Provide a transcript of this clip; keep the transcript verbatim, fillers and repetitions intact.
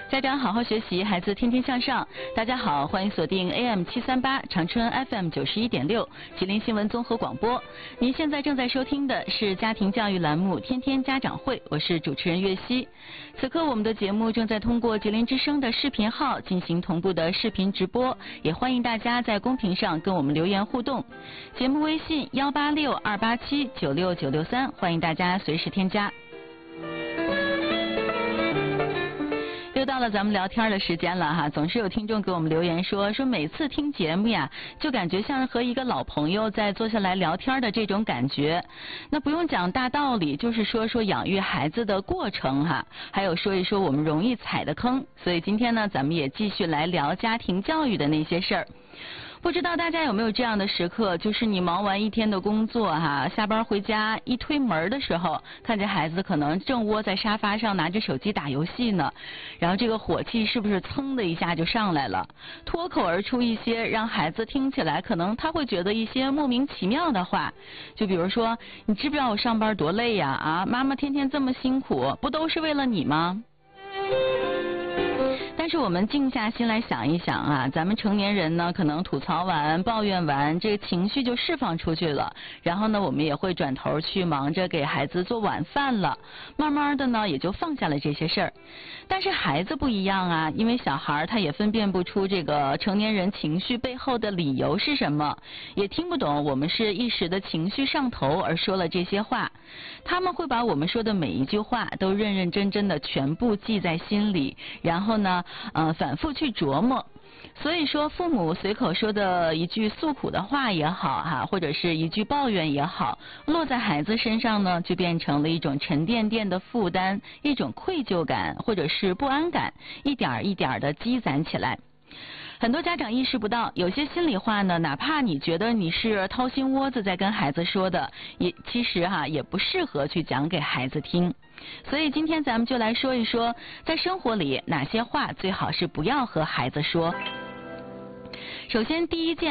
家长好好学习，孩子天天向上。大家好，欢迎锁定 A M 七三八 长春 F M 九十一点六吉林新闻综合广播。您现在正在收听的是家庭教育栏目《天天家长会》，我是主持人岳熙。此刻我们的节目正在通过吉林之声的视频号进行同步的视频直播，也欢迎大家在公屏上跟我们留言互动。节目微信幺八六二八七九六九六三，欢迎大家随时添加。又到了咱们聊天的时间了哈，总是有听众给我们留言说说每次听节目呀，就感觉像和一个老朋友在坐下来聊天的这种感觉。那不用讲大道理，就是说说养育孩子的过程哈，还有说一说我们容易踩的坑。所以今天呢，咱们也继续来聊家庭教育的那些事儿。不知道大家有没有这样的时刻，就是你忙完一天的工作哈，下班回家一推门的时候，看见孩子可能正窝在沙发上拿着手机打游戏呢，然后这个火气是不是噌的一下就上来了，脱口而出一些让孩子听起来可能他会觉得一些莫名其妙的话，就比如说，你知不知道我上班多累呀？啊，妈妈天天这么辛苦，不都是为了你吗？但是我们静下心来想一想啊，咱们成年人呢，可能吐槽完、抱怨完，这个情绪就释放出去了。然后呢，我们也会转头去忙着给孩子做晚饭了，慢慢的呢，也就放下了这些事儿。但是孩子不一样啊，因为小孩他也分辨不出这个成年人情绪背后的理由是什么，也听不懂我们是一时的情绪上头而说了这些话。他们会把我们说的每一句话都认认真真的全部记在心里，然后呢呃，反复去琢磨。所以说父母随口说的一句诉苦的话也好哈，或者是一句抱怨也好，落在孩子身上呢，就变成了一种沉甸甸的负担，一种愧疚感或者是不安感，一点一点的积攒起来。很多家长意识不到，有些心里话呢，哪怕你觉得你是掏心窝子在跟孩子说的，也其实哈也不适合去讲给孩子听。所以今天咱们就来说一说，在生活里哪些话最好是不要和孩子说。首先第一件